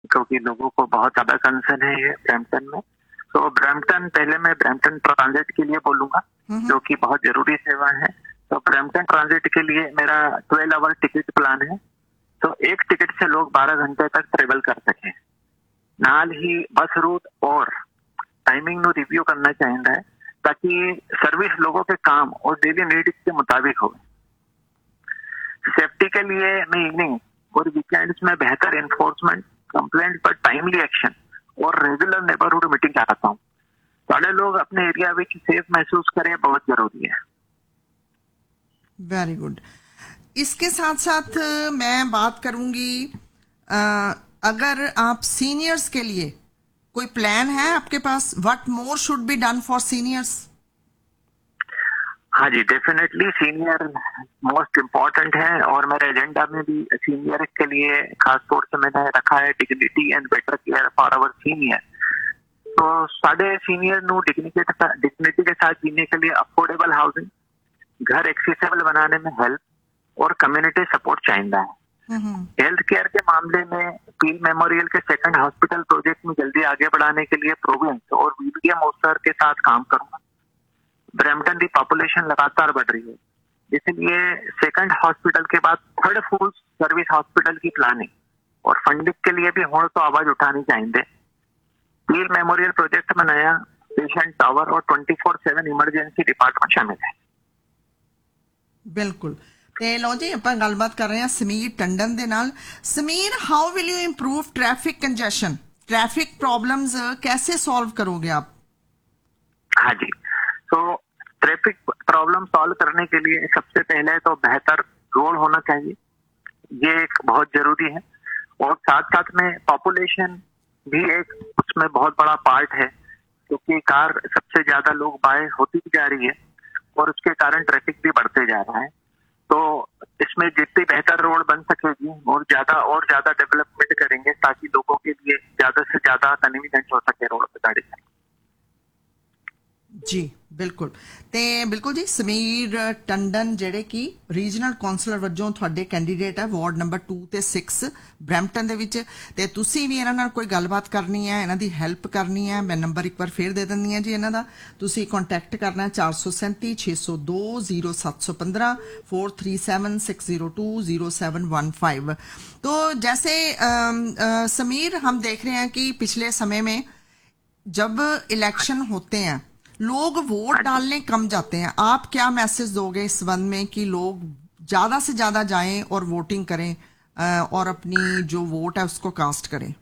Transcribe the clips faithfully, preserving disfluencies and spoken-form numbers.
क्योंकि लोगों को बहुत ज़्यादा कंसर्न है ये ब्रैम्पटन में। तो ब्रैम्पटन, पहले मैं ब्रैम्पटन ट्रांजिट के लिए बोलूँगा, जो कि बहुत ज़रूरी सेवा है। तो ब्रैम्पटन ट्रांजिट के लिए मेरा ट्वेल्व आवर टिकट प्लान है, तो एक टिकट से लोग बारह घंटे तक ट्रेवल कर सकें। नाल ही बस रूट और टाइमिंग नु रिव्यू करना चाहिए ताकि सर्विस लोगों के काम और डेली नीड्स के मुताबिक हो। सेफ्टी के लिए मैं इवनिंग और वीकेंड्स में बेहतर एनफोर्समेंट, कंप्लेंट पर टाइमली एक्शन और रेगुलर नेबरहुड मीटिंग चाहता हूँ। सारे लोग अपने एरिया में सेफ महसूस करें, बहुत जरूरी है। Very good. इसके साथ साथ मैं बात करूंगी, आ, अगर आप सीनियर्स के लिए कोई प्लान है आपके पास, what more should be done for seniors? हाँ जी, डेफिनेटली सीनियर मोस्ट इम्पोर्टेंट है और मेरे एजेंडा में भी सीनियर के लिए खास तौर से मैंने रखा है dignity and better care for our senior. तो साढ़े सीनियर नु डिग्निटी डिग्निटी के साथ जीने के लिए अफोर्डेबल हाउसिंग, घर एक्सेसिबल बनाने में हेल्प और कम्युनिटी सपोर्ट चाहिए है। हेल्थ केयर के मामले में पील मेमोरियल के सेकंड हॉस्पिटल प्रोजेक्ट में जल्दी आगे बढ़ाने के लिए प्रोविंस और वीडीएम ऑफिसर के साथ काम करूंगा। ब्रैम्पटन की पॉपुलेशन लगातार बढ़ रही है, इसलिए सेकंड हॉस्पिटल के बाद थर्ड फुल सर्विस हॉस्पिटल की प्लानिंग और फंडिंग के लिए भी हो तो आवाज उठानी चाहिए। पील मेमोरियल प्रोजेक्ट में नया पेशेंट टावर और twenty four seven emergency department शामिल है। बिल्कुल। ਤੇ ਲੋ ਜੀ ਆਪਾਂ ਗੱਲਬਾਤ ਕਰ ਰਹੇ ਹਾਂ ਸਮੀਰ ਟੰਡਨ ਦੇ ਨਾਲ। Sameer, how will you improve traffic congestion, traffic problems कैसे सॉल्व करोगे आप? हाँ जी, तो ट्रैफिक प्रॉब्लम सॉल्व करने के लिए सबसे पहले तो बेहतर रोड होना चाहिए, ये एक बहुत जरूरी है। और साथ साथ में पॉपुलेशन भी एक उसमें बहुत बड़ा पार्ट है, क्योंकि कार सबसे ज्यादा लोग बाय होती जा रही है और उसके कारण ट्रैफिक भी बढ़ते जा रहा है। तो इसमें जितनी बेहतर रोड बन सकेगी और ज्यादा और ज्यादा डेवलपमेंट करेंगे ताकि लोगों के लिए ज्यादा से ज्यादा कन्वीनियंट हो सके रोड पे गाड़ी चलाना। जी बिल्कुल। ਤੇ ਬਿਲਕੁਲ ਜੀ, ਸਮੀਰ ਟੰਡਨ ਜਿਹੜੇ ਕਿ ਰੀਜਨਲ ਕਾਉਂਸਲਰ ਵਜੋਂ ਤੁਹਾਡੇ ਕੈਂਡੀਡੇਟ ਹੈ ਵਾਰਡ ਨੰਬਰ टू ਤੇ सिक्स ਬ੍ਰੈਂਪਟਨ ਦੇ ਵਿੱਚ, ਤੇ ਤੁਸੀਂ ਵੀ ਇਹਨਾਂ ਨਾਲ ਕੋਈ ਗੱਲਬਾਤ ਕਰਨੀ ਹੈ, ਇਹਨਾਂ ਦੀ ਹੈਲਪ ਕਰਨੀ ਹੈ, ਮੈਂ ਨੰਬਰ ਇੱਕ ਵਾਰ ਫੇਰ ਦੇ ਦਿੰਦੀ ਹਾਂ ਜੀ ਇਹਨਾਂ ਦਾ। ਤੁਸੀਂ ਕੰਟੈਕਟ ਕਰਨਾ ਚਾਰ ਸੌ सैंती छे सौ दो जीरो सात सौ पंद्रह four three seven six zero to zero seven one five. तो जैसे समीर, हम देख रहे हैं कि पिछले समय में जब इलेक्शन होते हैं लोग वोट डालने कम जाते हैं। आप क्या मैसेज दोगे इस संबंध में कि लोग ज्यादा से ज्यादा जाएं और वोटिंग करें और अपनी जो वोट है उसको कास्ट करें?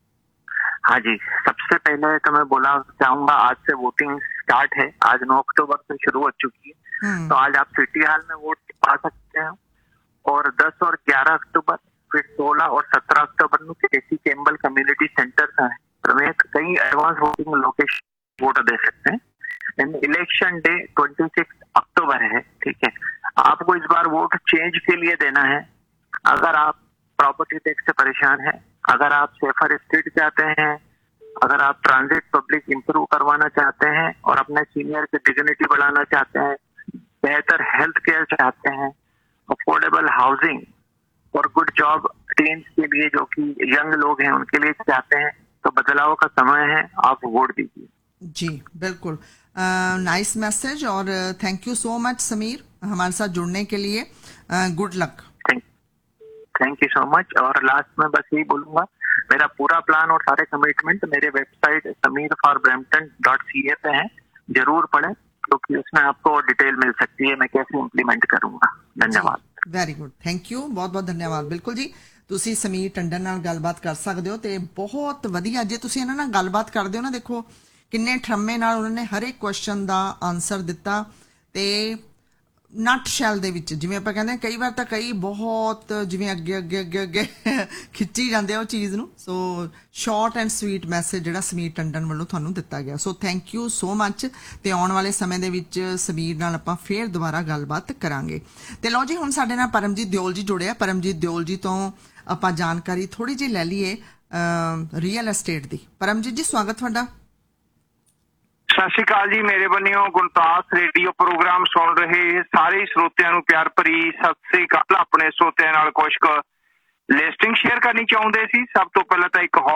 हाँ जी, सबसे पहले तो मैं बोला चाहूंगा आज से वोटिंग स्टार्ट है, आज नौ अक्टूबर से शुरू हो चुकी है। तो आज आप सिटी हॉल में वोट पा सकते हैं और दस और ग्यारह अक्टूबर, फिर सोलह और सत्रह अक्टूबर में केसी कैम्बल कम्युनिटी सेंटर समेत कई एडवांस वोटिंग लोकेशन वोट दे सकते हैं। इलेक्शन डे छब्बीस अक्टूबर है, ठीक है। आपको इस बार वोट चेंज के लिए देना है। अगर आप प्रॉपर्टी टैक्स से परेशान हैं, अगर आप सेफर स्ट्रीट चाहते हैं, अगर आप ट्रांजिट पब्लिक इंप्रूव करवाना चाहते हैं और अपने सीनियर की डिग्निटी बढ़ाना चाहते हैं, बेहतर हेल्थ केयर चाहते हैं, अफोर्डेबल हाउसिंग और गुड जॉब टीम्स के लिए जो कि यंग लोग हैं उनके लिए चाहते हैं, तो बदलाव का समय है, आप वोट दीजिए। जी बिल्कुल, नाइस uh, मैसेज nice और thank you so much Sameer हमारे साथ जुड़ने के लिए। Good luck. Thank you so much. और लास्ट में बस यही बोलूंगा, मेरा पूरा प्लान और सारे कमिटमेंट मेरे website Sameer for Brampton dot C ए पे है, जरूर पढ़ें क्योंकि तो उसमें आपको डिटेल मिल सकती है मैं कैसे इम्प्लीमेंट करूंगा। धन्यवाद। वेरी गुड, थैंक यू, बहुत बहुत धन्यवाद। बिल्कुल जी, ਤੁਸੀਂ ਸਮੀਰ ਟੰਡਨ ਨਾਲ ਗੱਲਬਾਤ ਕਰ ਸਕਦੇ ਹੋ ਤੇ ਬਹੁਤ ਵਧੀਆ ਜੇ ਤੁਸੀਂ ਇਹਨਾਂ ਨਾਲ ਗੱਲਬਾਤ ਕਰਦੇ ਹੋ ਨਾ, ਦੇਖੋ ਕਿੰਨੇ ਠਰਮੇ ਨਾਲ ਉਹਨਾਂ ਨੇ ਹਰ ਇੱਕ ਕੁਐਸਚਨ ਦਾ ਆਨਸਰ ਦਿੱਤਾ ਤੇ ਨਟ ਸ਼ੈਲ ਦੇ ਵਿੱਚ, ਜਿਵੇਂ ਆਪਾਂ ਕਹਿੰਦੇ ਕਈ ਵਾਰ ਤਾਂ ਕਈ ਬਹੁਤ ਜਿਵੇਂ ਅੱਗੇ ਅੱਗੇ ਅੱਗੇ ਅੱਗੇ ਖਿੱਚੀ ਜਾਂਦੇ ਆ ਉਹ ਚੀਜ਼ ਨੂੰ। ਸੋ ਸ਼ਾਰਟ ਐਂਡ ਸਵੀਟ ਮੈਸੇਜ ਜਿਹੜਾ ਸਮੀਰ ਟੰਡਨ ਵੱਲੋਂ ਤੁਹਾਨੂੰ ਦਿੱਤਾ ਗਿਆ। ਸੋ ਥੈਂਕ ਯੂ ਸੋ ਮੱਚ ਤੇ ਆਉਣ ਵਾਲੇ ਸਮੇਂ ਦੇ ਵਿੱਚ ਸਮੀਰ ਨਾਲ ਆਪਾਂ ਫੇਰ ਦੁਬਾਰਾ ਗੱਲਬਾਤ ਕਰਾਂਗੇ। ਤੇ ਲਓ ਜੀ, ਹੁਣ ਸਾਡੇ ਨਾਲ ਪਰਮਜੀਤ ਦਿਓਲ ਜੀ ਜੁੜੇ ਆ। ਪਰਮਜੀਤ ਦਿਓਲ ਜੀ ਤੋਂ ਆਪਾਂ ਜਾਣਕਾਰੀ ਥੋੜੀ ਜਿਹੀ ਲੈ ਲਈਏ ਰੀਅਲ ਐਸਟੇਟ ਦੀ। ਪਰਮਜੀਤ ਜੀ, ਸਵਾਗਤ ਤੁਹਾਡਾ। ਸਤਿ ਸ਼੍ਰੀ ਅਕਾਲ ਜੀ, ਮੇਰੇ ਬੰਨਿਓ ਗੁਣਤਾਸ ਰੇਡੀਓ ਪ੍ਰੋਗਰਾਮ ਸੁਣ ਰਹੇ ਸਾਰੇ ਸਰੋਤਿਆਂ ਨੂੰ ਪਿਆਰ ਭਰੀ ਸਤਿ ਸ਼੍ਰੀ ਅਕਾਲ। ਆਪਣੇ ਸਰੋਤਿਆਂ ਨਾਲ ਕੁਝ ਕੁ ਲਿਸਟਿੰਗ ਸ਼ੇਅਰ ਕਰਨੀ ਚਾਹੁੰਦੇ ਸੀ। ਸਭ ਤੋਂ ਪਹਿਲਾਂ ਤਾਂ ਇੱਕ